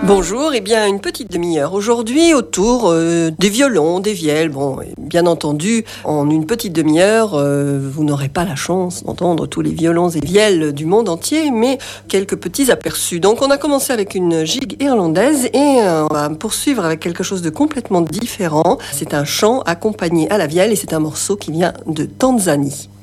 Bonjour, et bien une petite demi-heure aujourd'hui autour des violons, des vielles. Bon, bien entendu, en une petite demi-heure, vous n'aurez pas la chance d'entendre tous les violons et vielles du monde entier, mais quelques petits aperçus. Donc on a commencé avec une gigue irlandaise et on va poursuivre avec quelque chose de complètement différent. C'est un chant accompagné à la vielle et c'est un morceau qui vient de Tanzanie.